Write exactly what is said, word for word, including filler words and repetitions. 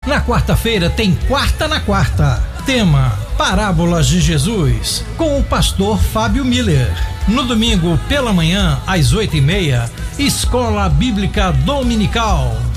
Na quarta-feira tem Quarta na Quarta. Tema: Parábolas de Jesus, com o pastor Fábio Miller. No domingo, pela manhã, às oito e meia, Escola Bíblica Dominical.